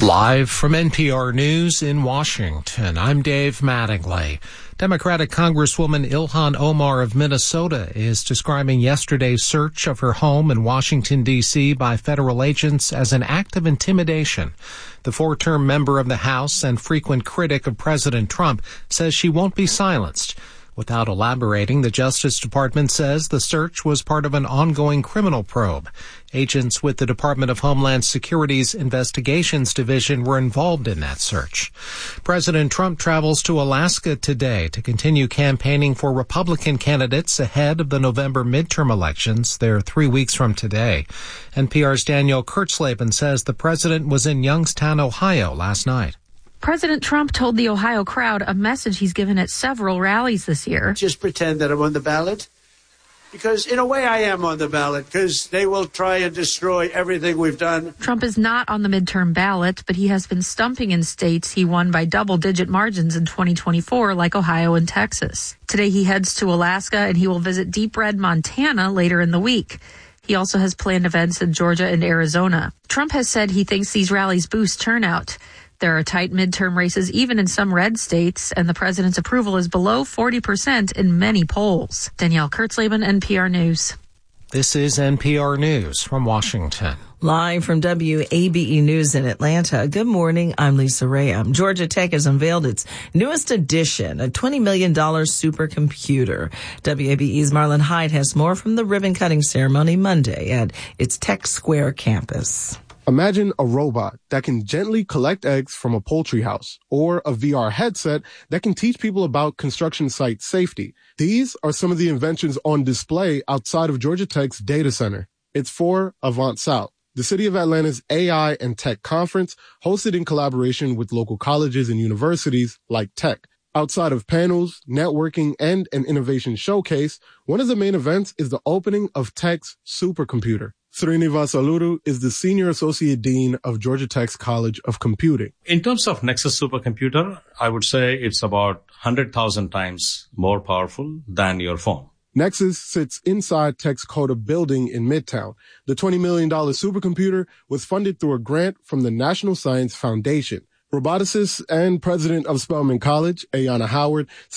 Live from NPR News in Washington, I'm Dave Mattingly. Democratic Congresswoman Ilhan Omar of Minnesota is describing yesterday's search of her home in Washington, D.C. by federal agents as an act of intimidation. The four-term member of the House and frequent critic of President Trump says she won't be silenced. Without elaborating, the Justice Department says the search was part of an ongoing criminal probe. Agents with the Department of Homeland Security's Investigations Division were involved in that search. President Trump travels to Alaska today to continue campaigning for Republican candidates ahead of the November midterm elections. They're 3 weeks from today. NPR's Danielle Kurtzleben says the president was in Youngstown, Ohio last night. President Trump told the Ohio crowd a message he's given at several rallies this year. Just pretend that I'm on the ballot, because in a way I am on the ballot, because they will try and destroy everything we've done. Trump is not on the midterm ballot, but he has been stumping in states he won by double-digit margins in 2024, like Ohio and Texas. Today he heads to Alaska, and he will visit Deep Red, Montana later in the week. He also has planned events in Georgia and Arizona. Trump has said he thinks these rallies boost turnout. There are tight midterm races even in some red states, and the president's approval is below 40% in many polls. Danielle Kurtzleben, NPR News. This is NPR News from Washington. Live from WABE News in Atlanta. Good morning. I'm Lisa Ram. Georgia Tech has unveiled its newest addition, a $20 million supercomputer. WABE's Marlon Hyde has more from the ribbon-cutting ceremony Monday at its Tech Square campus. Imagine a robot that can gently collect eggs from a poultry house, or a VR headset that can teach people about construction site safety. These are some of the inventions on display outside of Georgia Tech's data center. It's for Avant South, the City of Atlanta's AI and Tech conference, hosted in collaboration with local colleges and universities like Tech. Outside of panels, networking, and an innovation showcase, one of the main events is the opening of Tech's supercomputer. Srinivas Aluru is the Senior Associate Dean of Georgia Tech's College of Computing. In terms of Nexus supercomputer, I would say it's about 100,000 times more powerful than your phone. Nexus sits inside Tech's Coda building in Midtown. The $20 million supercomputer was funded through a grant from the National Science Foundation. Roboticist and president of Spelman College, Ayanna Howard,